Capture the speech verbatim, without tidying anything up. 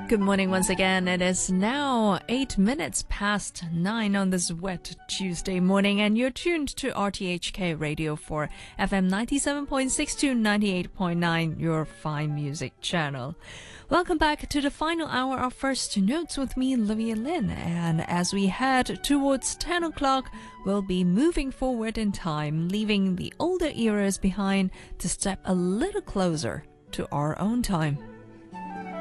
Good morning once again. It is now eight minutes past nine on this wet Tuesday morning, and you're tuned to R T H K Radio for F M ninety-seven point six to ninety-eight point nine, your fine music channel. Welcome back to the final hour of First Notes with me, Olivia Lin. And as we head towards ten o'clock, we'll be moving forward in time, leaving the older eras behind to step a little closer to our own time.